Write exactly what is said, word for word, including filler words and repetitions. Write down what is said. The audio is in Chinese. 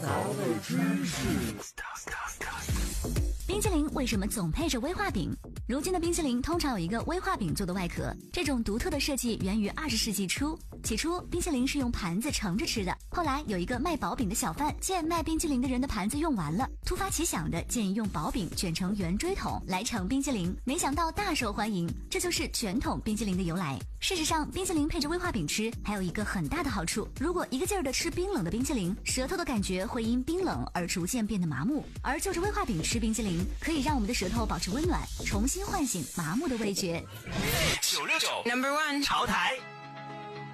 达味知识。 冰淇淋为什么总配着威化饼？如今的冰淇淋通常有一个威化饼做的外壳，这种独特的设计源于二十世纪初。起初，冰淇淋是用盘子盛着吃的，后来有一个卖薄饼的小贩见卖冰淇淋的人的盘子用完了，突发奇想的建议用薄饼卷成圆锥筒来盛冰淇淋，没想到大受欢迎，这就是卷筒冰淇淋的由来。事实上，冰淇淋配着威化饼吃还有一个很大的好处，如果一个劲儿的吃冰冷的冰淇淋，舌头的感觉会因冰冷而逐渐变得麻木，而就着威化饼吃冰淇淋可以让我们的舌头保持温暖，重新唤醒麻木的味觉。 九六九 Number One 潮台。